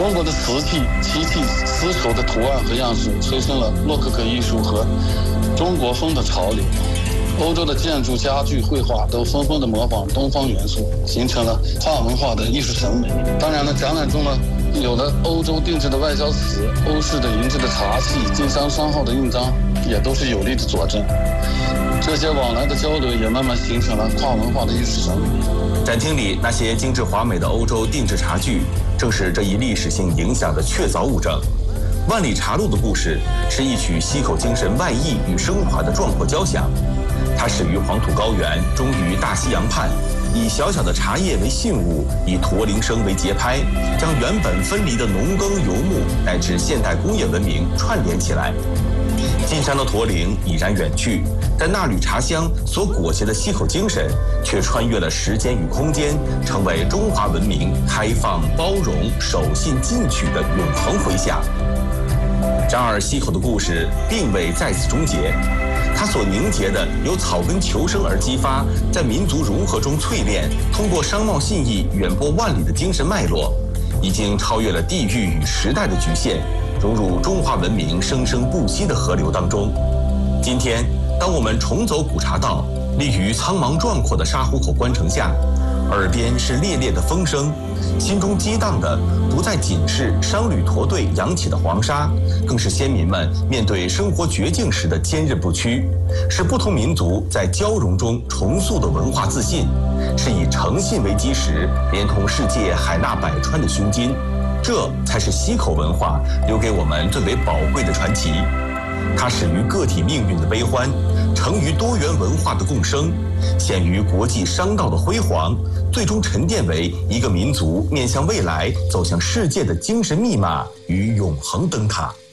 中国的瓷器、漆器、丝绸的图案和样式催生了洛可可艺术和中国风的潮流。欧洲的建筑、家具、绘画都纷纷的模仿东方元素，形成了跨文化的艺术审美。当然了，展览中呢，有的欧洲定制的外交瓷、欧式的银质的茶器、经商商号的印章，也都是有力的佐证。这些往来的交流也慢慢形成了跨文化的艺术审美。 展厅里那些精致华美的欧洲定制茶具，正是这一历史性影响的确凿物证。万里茶路的故事是一曲西口精神外溢与升华的壮阔交响。它始于黄土高原，终于大西洋畔，以小小的茶叶为信物，以驼铃声为节拍，将原本分离的农耕游牧乃至现代工业文明串联起来。进山的驼铃已然远去，但那缕茶香所裹挟的西口精神，却穿越了时间与空间，成为中华文明开放、包容、守信、进取的永恒回响。然而，西口的故事并未在此终结。它所凝结的由草根求生而激发，在民族融合中淬炼，通过商贸信义远播万里的精神脉络，已经超越了地域与时代的局限，融入中华文明生生不息的河流当中。今天，当我们重走古茶道，立于苍茫壮阔的沙湖口关城下，耳边是烈烈的风声，心中激荡的不再仅是商旅驼队扬起的黄沙，更是先民们面对生活绝境时的坚韧不屈，是不同民族在交融中重塑的文化自信，是以诚信为基石，连通世界海纳百川的胸襟。这才是西口文化留给我们最为宝贵的传奇。它始于个体命运的悲欢，成于多元文化的共生，显于国际商道的辉煌，最终沉淀为一个民族面向未来、走向世界的精神密码与永恒灯塔。